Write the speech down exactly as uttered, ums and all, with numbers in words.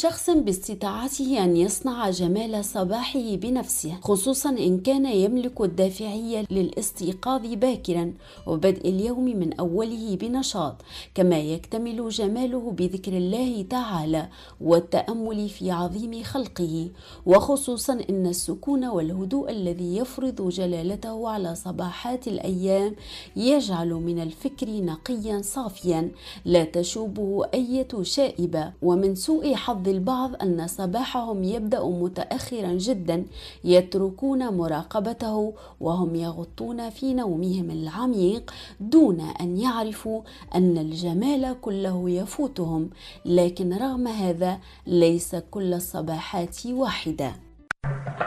شخص باستطاعته أن يصنع جمال صباحه بنفسه، خصوصا إن كان يملك الدافعية للاستيقاظ باكرا وبدء اليوم من أوله بنشاط، كما يكتمل جماله بذكر الله تعالى والتأمل في عظيم خلقه، وخصوصا إن السكون والهدوء الذي يفرض جلالته على صباحات الأيام يجعل من الفكر نقيا صافيا لا تشوبه أي شائبة. ومن سوء حظ البعض أن صباحهم يبدأ متأخرا جدا، يتركون مراقبته وهم يغطون في نومهم العميق دون أن يعرفوا أن الجمال كله يفوتهم. لكن رغم هذا ليس كل الصباحات واحدة.